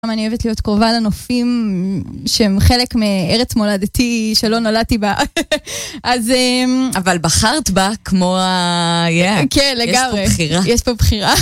אני אוהבת להיות קרובה לנופים שהם חלק מארץ מולדתי שלא נולדתי בה. אז אבל בחרת בה כמו כן, לגמרי. יש פה בחירה. יש פה בחירה.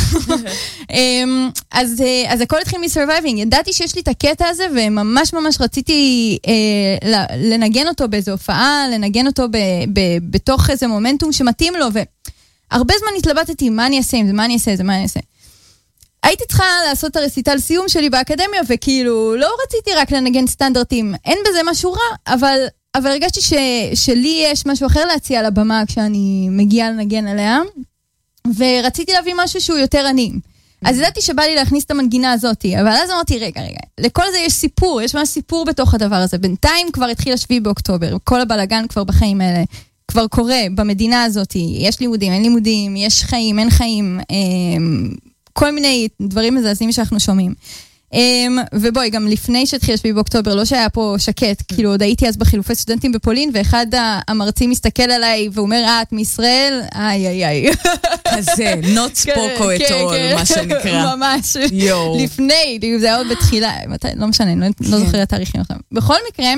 אז הכל התחיל מסרווייבינג. ידעתי שיש לי את הקטע הזה, וממש ממש רציתי לנגן אותו באיזו הופעה, לנגן אותו בתוך איזה מומנטום שמתאים לו, והרבה זמן התלבטתי מה אני אעשה עם זה, מה אני אעשה עם זה, מה אני אעשה. הייתי צריכה לעשות את הרסיטל סיום שלי באקדמיה, וכאילו לא רציתי רק לנגן סטנדרטים, אין בזה משהו רע, אבל הרגשתי שלי יש משהו אחר להציע לבמה כשאני מגיעה לנגן עליה, ורציתי להביא משהו שהוא יותר עניים. אז ידעתי שבא לי להכניס את המנגינה הזאת, אבל אז אמרתי, רגע, לכל זה יש סיפור, יש ממש סיפור בתוך הדבר הזה. בינתיים כבר התחיל 7 באוקטובר, כל הבלגן כבר בחיים האלה, כבר קורה במדינה הזאת, יש לימודים, אין לימודים, יש חיים, אין חיים, כל מיני דברים מזעזעים שאנחנו שומעים. ובואי, גם לפני שהתחיל 7 באוקטובר, לא שהיה פה שקט, כאילו עוד הייתי אז בחילופי סטודנטים בפולין, ואחד המרצים מסתכל עליי ואומר, את מישראל? איי. כזה, not spoke at all, מה שנקרא. ממש. לפני, זה היה עוד בתחילה, לא משנה, לא זוכר את התאריכים עכשיו. בכל מקרה,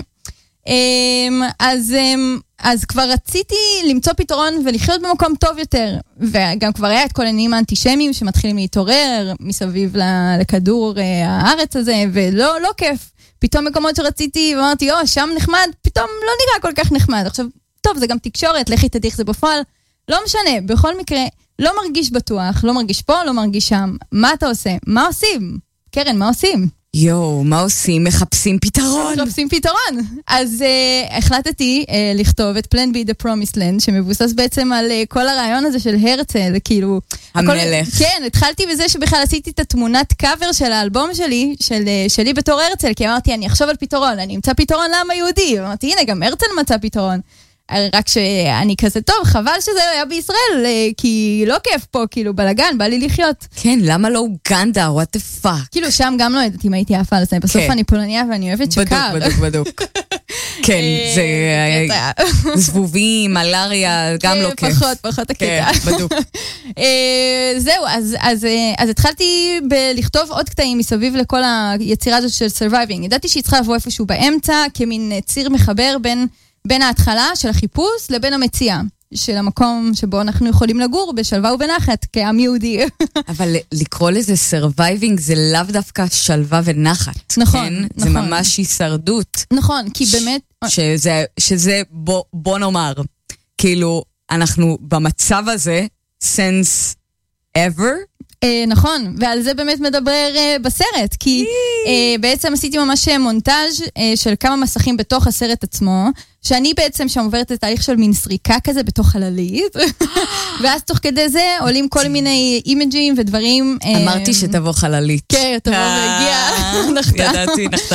אז כבר רציתי למצוא פתרון ולחיות במקום טוב יותר, וגם כבר היה את כל העניינים האנטישמיים שמתחילים להתעורר מסביב לכדור הארץ הזה, ולא כיף. פתאום מקומות שרציתי ואמרתי, שם נחמד, פתאום לא נראה כל כך נחמד. עכשיו, טוב, זה גם תקשורת, לכי תדיח זה בפועל, לא משנה, בכל מקרה, לא מרגיש בטוח, לא מרגיש פה, לא מרגיש שם. מה אתה עושה? מה עושים? קרן, מה עושים? מה עושים? מחפשים פתרון. אז החלטתי לכתוב את Plan B The Promised Land, שמבוסס בעצם על כל הרעיון הזה של הרצל, כאילו... המלך. כן, התחלתי בזה שבכלל עשיתי את התמונת קאבר של האלבום שלי בתור הרצל, כי אמרתי, אני אחשוב על פתרון, אני אמצא פתרון לעם היהודי. אמרתי, הנה, גם הרצל מצא פתרון. רק שאני כזה טוב, חבל שזה היה בישראל, כי לא כיף פה, כאילו בלגן, בא לי לחיות. כן, למה לא אוגנדה? what the fuck? כאילו שם גם לא יודעת אם הייתי אפה על זה, בסוף אני פולניה ואני אוהבת שקר. בדוק. כן, זה זבובים, מלריה, גם לא כיף. פחות הקטע. כן, בדוק. זהו, אז התחלתי לכתוב עוד קטעים מסביב לכל היצירה הזאת של surviving. ידעתי שהיא צריכה לבוא איפשהו באמצע, כמין ציר מחבר בין ההתחלה של החיפוש לבין המציאה של המקום שבו אנחנו יכולים לגור בשלווה ובנחת כעם יהודי. אבל לקרוא לזה surviving זה לאו דווקא שלווה ונחת. נכון. זה ממש הישרדות. נכון, כי באמת... שזה בוא נאמר, כאילו אנחנו במצב הזה since ever. נכון, ועל זה באמת מדבר בסרט, כי בעצם עשיתי ממש מונטאז' של כמה מסכים בתוך הסרט עצמו, שאני בעצם שם עוברת את תהליך של מין סריקה כזה בתוך חללית, ואז תוך כדי זה עולים כל מיני אימג'ים ודברים. אמרתי שתבוא חללית. כן, תבוא והגיע, נחתה. ידעתי, נחתה.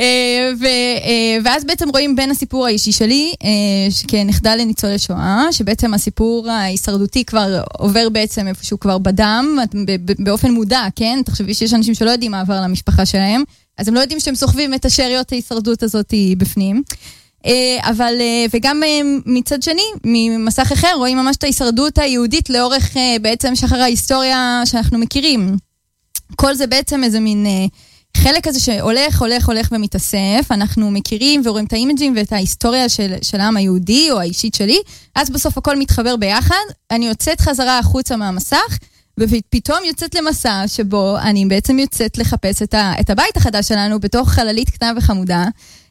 ואז בעצם רואים בין הסיפור האישי שלי, כנכדה לניצולי שואה, שבעצם הסיפור ההישרדותי כבר עובר בעצם איפשהו כבר בדם, באופן מודע, כן? תחשבי שיש אנשים שלא יודעים מה עבר למשפחה שלהם, אז הם לא יודעים שהם סוחבים את השאריות ההישרדות הזאת בפנים. אבל, וגם מצד שני, ממסך אחר, רואים ממש את ההישרדות היהודית לאורך בעצם שחר ההיסטוריה שאנחנו מכירים. כל זה בעצם איזה מין חלק הזה שהולך ומתאסף, אנחנו מכירים ורואים את האימג'ים ואת ההיסטוריה של העם היהודי או האישית שלי, אז בסוף הכל מתחבר ביחד, אני יוצאת חזרה החוצה מהמסך, ופתאום יוצאת למסע שבו אני בעצם יוצאת לחפש את הבית החדש שלנו בתוך חללית קטנה וחמודה,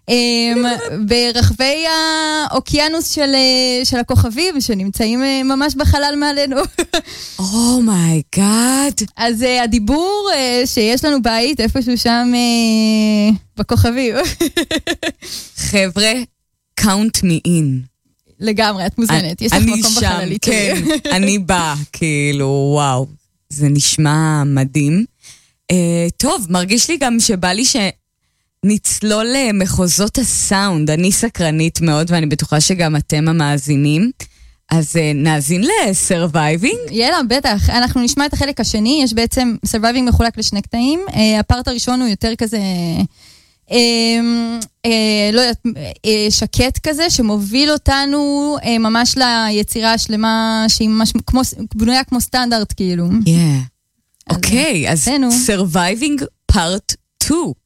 ברחבי האוקיינוס של הכוכבים שנמצאים ממש בחלל מעלינו. אומייגאד. אז הדיבור שיש לנו בית איפשהו שם בכוכבים. חבר'ה, count me in. לגמרי, את מוזנת. יש לך מקום בחללית. כן, אני באה, כאילו, וואו. זה נשמע מדהים. טוב, מרגיש לי גם שבא לי נצלול למחוזות הסאונד, אני סקרנית מאוד, ואני בטוחה שגם אתם המאזינים, אז נאזין לסרווייבינג? יאללה, בטח, אנחנו נשמע את החלק השני, יש בעצם, סרווייבינג מחולק לשני קטעים, הפרט הראשון הוא יותר כזה, לא יודעת, שקט כזה, שמוביל אותנו ממש ליצירה השלמה, שהיא ממש בנויה כמו סטנדרט, כאילו. אוקיי, אז סרווייבינג פארט 2. 2.